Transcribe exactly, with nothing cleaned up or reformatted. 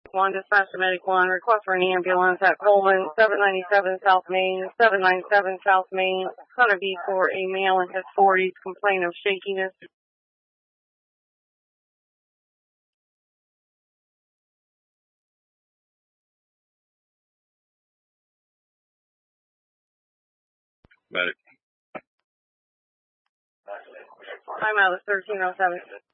one, dispatch to Medic one, request for an ambulance at Coleman, seven ninety-seven South Main, seven ninety-seven South Main. It's going to be for a male in his forties, complaint of shakiness. Medic. I'm out of thirteen oh seven.